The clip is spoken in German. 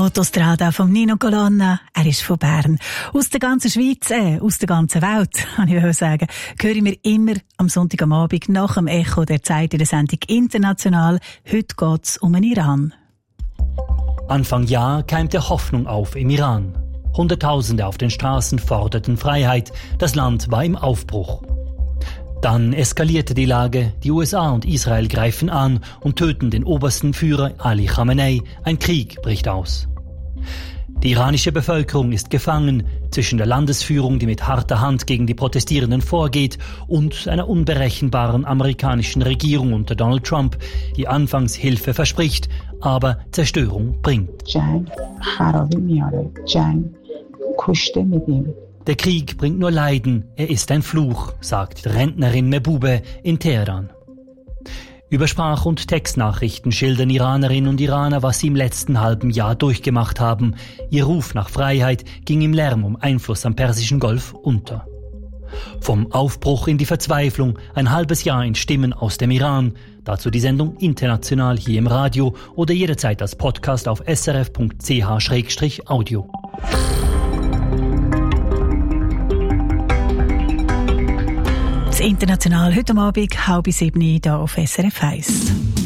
Autostrada von Nino Colonna. Er ist von Bern. Aus der ganzen Schweiz, aus der ganzen Welt, kann ich sagen, hören wir immer am Sonntag am Abend nach dem Echo der Zeit in der Sendung International. Heute geht's um den Iran. Anfang Jahr keimte Hoffnung auf im Iran. Hunderttausende auf den Straßen forderten Freiheit. Das Land war im Aufbruch. Dann eskalierte die Lage. Die USA und Israel greifen an und töten den obersten Führer Ali Khamenei. Ein Krieg bricht aus. Die iranische Bevölkerung ist gefangen zwischen der Landesführung, die mit harter Hand gegen die Protestierenden vorgeht, und einer unberechenbaren amerikanischen Regierung unter Donald Trump, die anfangs Hilfe verspricht, aber Zerstörung bringt. Der Krieg bringt nur Leiden, er ist ein Fluch, sagt die Rentnerin Mehbube in Teheran. Über Sprach- und Textnachrichten schildern Iranerinnen und Iraner, was sie im letzten halben Jahr durchgemacht haben. Ihr Ruf nach Freiheit ging im Lärm um Einfluss am Persischen Golf unter. Vom Aufbruch in die Verzweiflung, ein halbes Jahr in Stimmen aus dem Iran. Dazu die Sendung International hier im Radio oder jederzeit als Podcast auf srf.ch/audio. International heute Abend 6:30 hier auf SRF 1.